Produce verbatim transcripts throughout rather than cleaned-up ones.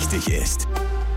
wichtig ist.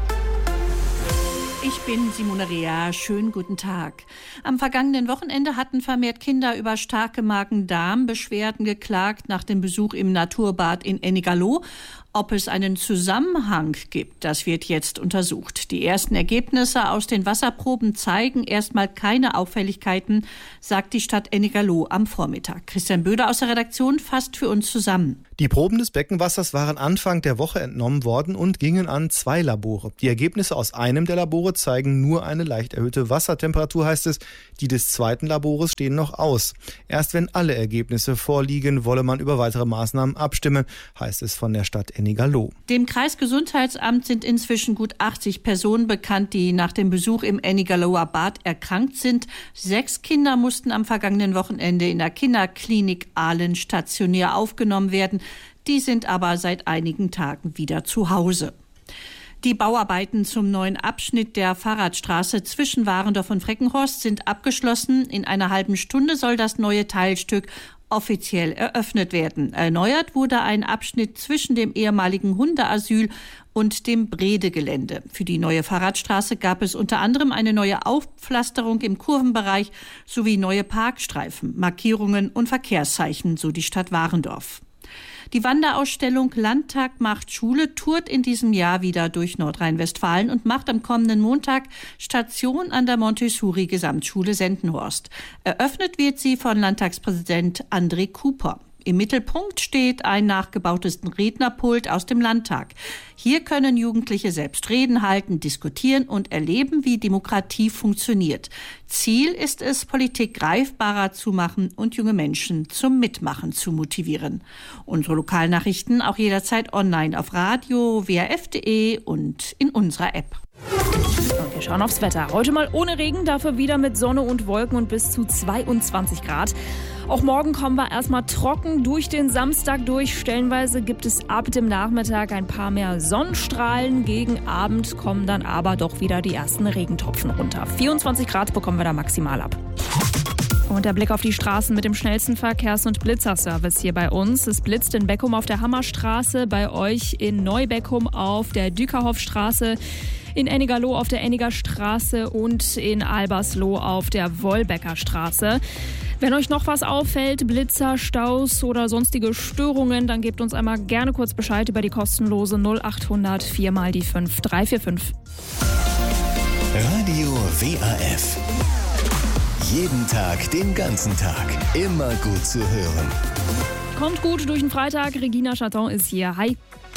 Ich bin Simone Rea. Schönen guten Tag. Am vergangenen Wochenende hatten vermehrt Kinder über starke Magen-Darm-Beschwerden geklagt nach dem Besuch im Naturbad in Ennigerloh. Ob es einen Zusammenhang gibt, das wird jetzt untersucht. Die ersten Ergebnisse aus den Wasserproben zeigen erstmal keine Auffälligkeiten, sagt die Stadt Ennigerloh am Vormittag. Christian Böder aus der Redaktion fasst für uns zusammen. Die Proben des Beckenwassers waren Anfang der Woche entnommen worden und gingen an zwei Labore. Die Ergebnisse aus einem der Labore zeigen nur eine leicht erhöhte Wassertemperatur, heißt es. Die des zweiten Labores stehen noch aus. Erst wenn alle Ergebnisse vorliegen, wolle man über weitere Maßnahmen abstimmen, heißt es von der Stadt Ennigerloh. Dem Kreisgesundheitsamt sind inzwischen gut achtzig Personen bekannt, die nach dem Besuch im Ennigerloher Bad erkrankt sind. Sechs Kinder mussten am vergangenen Wochenende in der Kinderklinik Ahlen stationär aufgenommen werden. Die sind aber seit einigen Tagen wieder zu Hause. Die Bauarbeiten zum neuen Abschnitt der Fahrradstraße zwischen Warendorf und Freckenhorst sind abgeschlossen. In einer halben Stunde soll das neue Teilstück offiziell eröffnet werden. Erneuert wurde ein Abschnitt zwischen dem ehemaligen Hundeasyl und dem Brede-Gelände. Für die neue Fahrradstraße gab es unter anderem eine neue Aufpflasterung im Kurvenbereich sowie neue Parkstreifen, Markierungen und Verkehrszeichen, so die Stadt Warendorf. Die Wanderausstellung Landtag macht Schule tourt in diesem Jahr wieder durch Nordrhein-Westfalen und macht am kommenden Montag Station an der Montessori-Gesamtschule Sendenhorst. Eröffnet wird sie von Landtagspräsident André Cooper. Im Mittelpunkt steht ein nachgebautes Rednerpult aus dem Landtag. Hier können Jugendliche selbst Reden halten, diskutieren und erleben, wie Demokratie funktioniert. Ziel ist es, Politik greifbarer zu machen und junge Menschen zum Mitmachen zu motivieren. Unsere Lokalnachrichten auch jederzeit online auf Radio, w r f punkt d e und in unserer App. Und wir schauen aufs Wetter. Heute mal ohne Regen, dafür wieder mit Sonne und Wolken und bis zu zweiundzwanzig Grad. Auch morgen kommen wir erstmal trocken durch den Samstag durch. Stellenweise gibt es ab dem Nachmittag ein paar mehr Sonnenstrahlen. Gegen Abend kommen dann aber doch wieder die ersten Regentropfen runter. vierundzwanzig Grad bekommen wir da maximal ab. Und der Blick auf die Straßen mit dem schnellsten Verkehrs- und Blitzerservice hier bei uns. Es blitzt in Beckum auf der Hammerstraße, bei euch in Neubeckum auf der Dükerhoffstraße, in Ennigerloh auf der Enniger Straße und in Albersloh auf der Wolbecker Straße. Wenn euch noch was auffällt, Blitzer, Staus oder sonstige Störungen, dann gebt uns einmal gerne kurz Bescheid über die kostenlose null achthundert vier mal die fünf drei vier fünf. Radio W A F. Jeden Tag, den ganzen Tag. Immer gut zu hören. Kommt gut durch den Freitag. Regina Chaton ist hier. Hi.